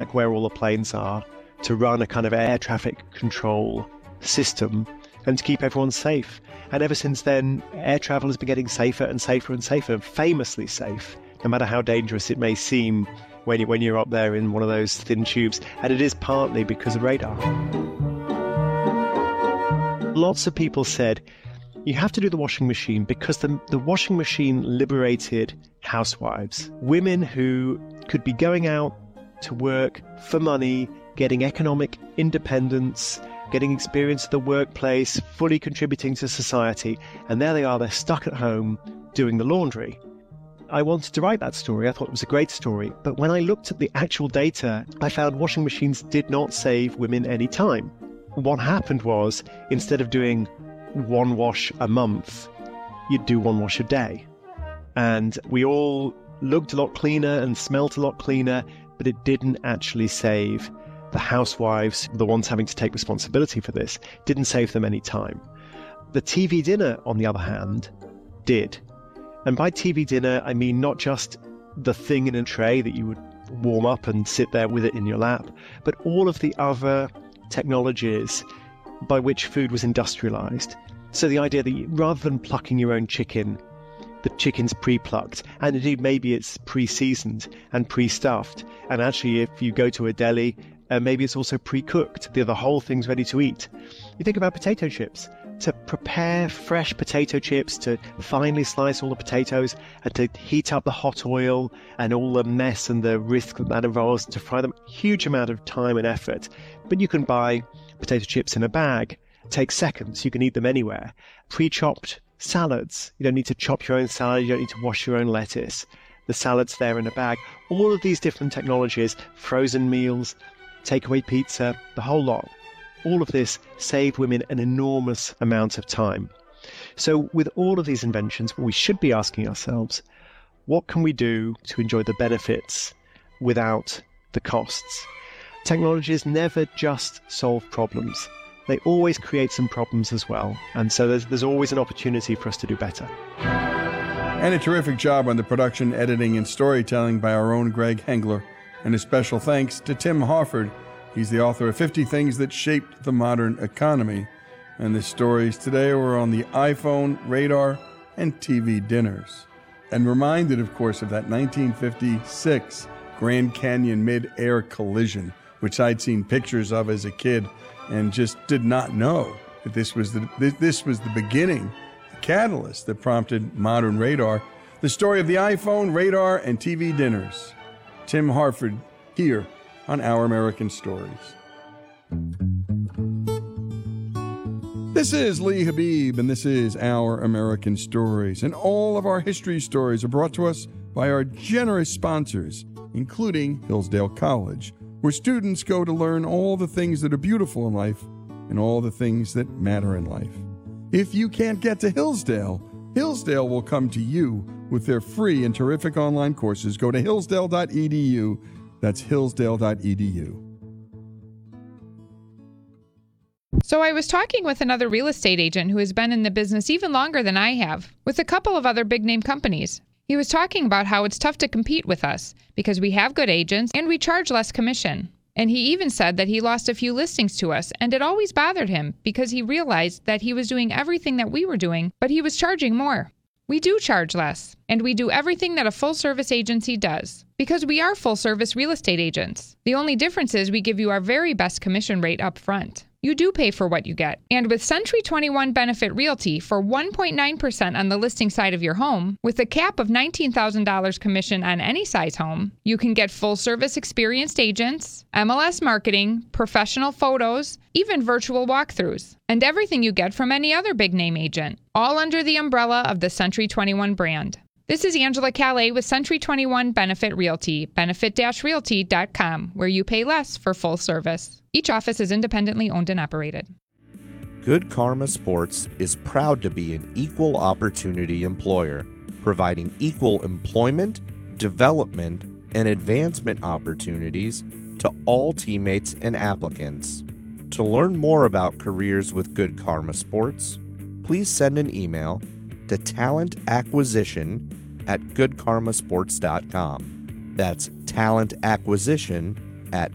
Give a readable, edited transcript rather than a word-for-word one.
track where all the planes are, to run a kind of air traffic control system and to keep everyone safe. And ever since then, air travel has been getting safer and safer and safer, famously safe, no matter how dangerous it may seem when you're up there in one of those thin tubes. And it is partly because of radar. Lots of people said, you have to do the washing machine because the washing machine liberated housewives, women who could be going out to work for money, getting economic independence, getting experience at the workplace, fully contributing to society. And there they are, they're stuck at home doing the laundry. I wanted to write that story. I thought it was a great story. But when I looked at the actual data, I found washing machines did not save women any time. What happened was, instead of doing one wash a month, you'd do one wash a day. And we all looked a lot cleaner and smelt a lot cleaner, but it didn't actually save the housewives, the ones having to take responsibility for this, didn't save them any time. The TV dinner, on the other hand, did. And by TV dinner, I mean not just the thing in a tray that you would warm up and sit there with it in your lap, but all of the other technologies by which food was industrialized. So the idea that rather than plucking your own chicken, the chicken's pre-plucked, and indeed maybe it's pre-seasoned and pre-stuffed. And actually, if you go to a deli, maybe it's also pre-cooked. The whole thing's ready to eat. You think about potato chips. To prepare fresh potato chips, to finely slice all the potatoes, and to heat up the hot oil and all the mess and the risk that involves, to fry them, huge amount of time and effort. But you can buy potato chips in a bag. It takes seconds. You can eat them anywhere. Pre-chopped salads. You don't need to chop your own salad. You don't need to wash your own lettuce. The salad's there in a bag. All of these different technologies, frozen meals, takeaway pizza, the whole lot. All of this saved women an enormous amount of time. So with all of these inventions, we should be asking ourselves, what can we do to enjoy the benefits without the costs? Technologies never just solve problems. They always create some problems as well. And so there's always an opportunity for us to do better. And a terrific job on the production, editing, and storytelling by our own Greg Hengler. And a special thanks to Tim Harford. He's the author of 50 Things That Shaped the Modern Economy. And the stories today were on the iPhone, radar, and TV dinners. And reminded, of course, of that 1956 Grand Canyon mid-air collision, which I'd seen pictures of as a kid and just did not know that this was the beginning, the catalyst that prompted modern radar. The story of the iPhone, radar, and TV dinners. Tim Harford here on Our American Stories. This is Lee Habib, and this is Our American Stories. And all of our history stories are brought to us by our generous sponsors, including Hillsdale College, where students go to learn all the things that are beautiful in life and all the things that matter in life. If you can't get to Hillsdale, Hillsdale will come to you with their free and terrific online courses. Go to hillsdale.edu. That's hillsdale.edu. So I was talking with another real estate agent who has been in the business even longer than I have, with a couple of other big-name companies. He was talking about how it's tough to compete with us because we have good agents and we charge less commission. And he even said that he lost a few listings to us, and it always bothered him because he realized that he was doing everything that we were doing, but he was charging more. We do charge less, and we do everything that a full-service agency does, because we are full-service real estate agents. The only difference is we give you our very best commission rate up front. You do pay for what you get. And with Century 21 Benefit Realty for 1.9% on the listing side of your home, with a cap of $19,000 commission on any size home, you can get full-service experienced agents, MLS marketing, professional photos, even virtual walkthroughs, and everything you get from any other big-name agent, all under the umbrella of the Century 21 brand. This is Angela Calais with Century 21 Benefit Realty, benefit-realty.com, where you pay less for full service. Each office is independently owned and operated. Good Karma Sports is proud to be an equal opportunity employer, providing equal employment, development, and advancement opportunities to all teammates and applicants. To learn more about careers with Good Karma Sports, please send an email to talentacquisition@goodkarmasports.com. That's talentacquisition